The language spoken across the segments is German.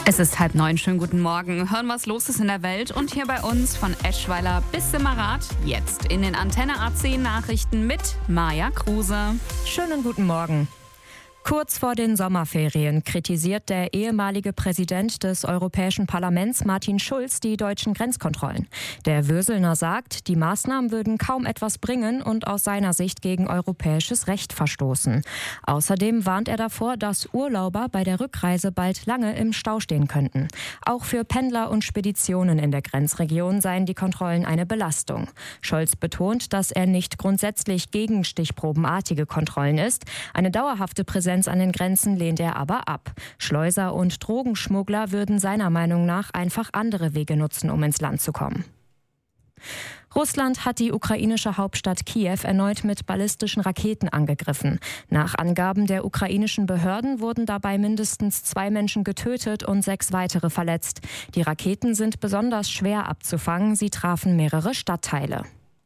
Es ist 8:30, schönen guten Morgen. Hören, was los ist in der Welt und hier bei uns von Eschweiler bis Simmerath. Jetzt in den Antenne AC Nachrichten mit Maja Kruse. Schönen guten Morgen. Kurz vor den Sommerferien kritisiert der ehemalige Präsident des Europäischen Parlaments Martin Schulz die deutschen Grenzkontrollen. Der Würselner sagt, die Maßnahmen würden kaum etwas bringen und aus seiner Sicht gegen europäisches Recht verstoßen. Außerdem warnt er davor, dass Urlauber bei der Rückreise bald lange im Stau stehen könnten. Auch für Pendler und Speditionen in der Grenzregion seien die Kontrollen eine Belastung. Scholz betont, dass er nicht grundsätzlich gegen stichprobenartige Kontrollen ist. Eine dauerhafte Präsenz an den Grenzen lehnt er aber ab. Schleuser und Drogenschmuggler würden seiner Meinung nach einfach andere Wege nutzen, um ins Land zu kommen. Russland hat die ukrainische Hauptstadt Kiew erneut mit ballistischen Raketen angegriffen. Nach Angaben der ukrainischen Behörden wurden dabei mindestens 2 Menschen getötet und 6 weitere verletzt. Die Raketen sind besonders schwer abzufangen. Sie trafen mehrere Stadtteile.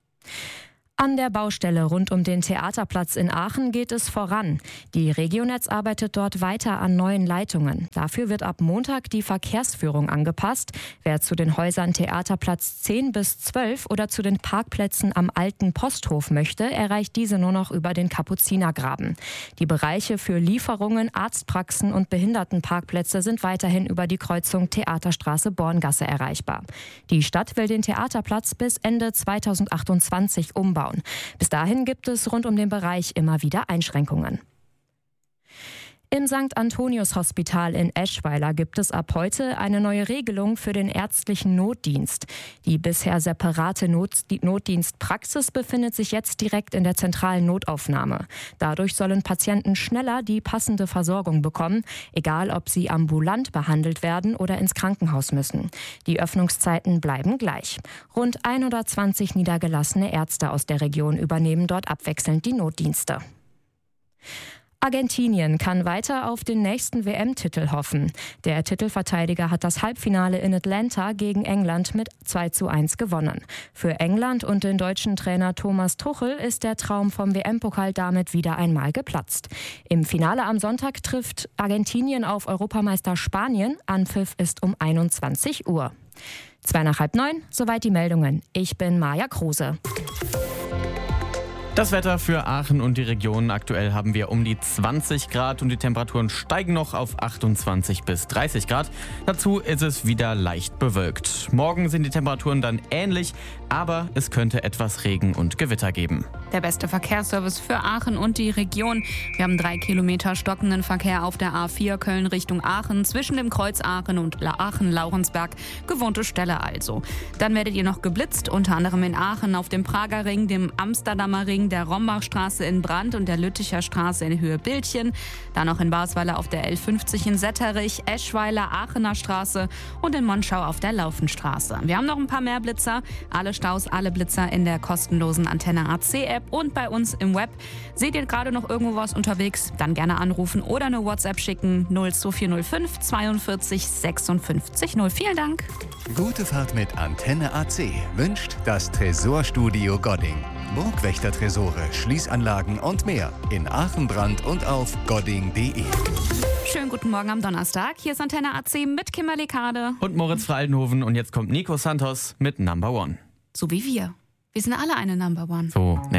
An der Baustelle rund um den Theaterplatz in Aachen geht es voran. Die Regionetz arbeitet dort weiter an neuen Leitungen. Dafür wird ab Montag die Verkehrsführung angepasst. Wer zu den Häusern Theaterplatz 10 bis 12 oder zu den Parkplätzen am alten Posthof möchte, erreicht diese nur noch über den Kapuzinergraben. Die Bereiche für Lieferungen, Arztpraxen und Behindertenparkplätze sind weiterhin über die Kreuzung Theaterstraße-Borngasse erreichbar. Die Stadt will den Theaterplatz bis Ende 2028 umbauen. Bis dahin gibt es rund um den Bereich immer wieder Einschränkungen. Im St. Antonius Hospital in Eschweiler gibt es ab heute eine neue Regelung für den ärztlichen Notdienst. Die bisher separate Notdienstpraxis befindet sich jetzt direkt in der zentralen Notaufnahme. Dadurch sollen Patienten schneller die passende Versorgung bekommen, egal ob sie ambulant behandelt werden oder ins Krankenhaus müssen. Die Öffnungszeiten bleiben gleich. Rund 120 niedergelassene Ärzte aus der Region übernehmen dort abwechselnd die Notdienste. Argentinien kann weiter auf den nächsten WM-Titel hoffen. Der Titelverteidiger hat das Halbfinale in Atlanta gegen England mit 2:1 gewonnen. Für England und den deutschen Trainer Thomas Tuchel ist der Traum vom WM-Pokal damit wieder einmal geplatzt. Im Finale am Sonntag trifft Argentinien auf Europameister Spanien. Anpfiff ist um 21 Uhr. 8:45, soweit die Meldungen. Ich bin Maja Kruse. Das Wetter für Aachen und die Region. Aktuell haben wir um die 20 Grad und die Temperaturen steigen noch auf 28 bis 30 Grad. Dazu ist es wieder leicht bewölkt. Morgen sind die Temperaturen dann ähnlich, aber es könnte etwas Regen und Gewitter geben. Der beste Verkehrsservice für Aachen und die Region. Wir haben 3 Kilometer stockenden Verkehr auf der A4 Köln Richtung Aachen, zwischen dem Kreuz Aachen und Aachen-Laurensberg. Gewohnte Stelle also. Dann werdet ihr noch geblitzt, unter anderem in Aachen auf dem Prager Ring, dem Amsterdamer Ring, der Rombachstraße in Brand und der Lütticher Straße in Höhe Bildchen. Dann noch in Basweiler auf der L50 in Setterich, Eschweiler, Aachener Straße und in Monschau auf der Laufenstraße. Wir haben noch ein paar mehr Blitzer. Alle Staus, alle Blitzer in der kostenlosen Antenne AC App und bei uns im Web. Seht ihr gerade noch irgendwo was unterwegs? Dann gerne anrufen oder eine WhatsApp schicken. 02405 42 56 0. Vielen Dank. Gute Fahrt mit Antenne AC wünscht das Tresorstudio Godding. Burgwächter-Tresore, Schließanlagen und mehr in Aachen, Brand und auf godding.de. Schönen guten Morgen am Donnerstag. Hier ist Antenne AC mit Kimberly Kade. Und Moritz Fraldenhoven und jetzt kommt Nico Santos mit Number One. So wie wir. Wir sind alle eine Number One. So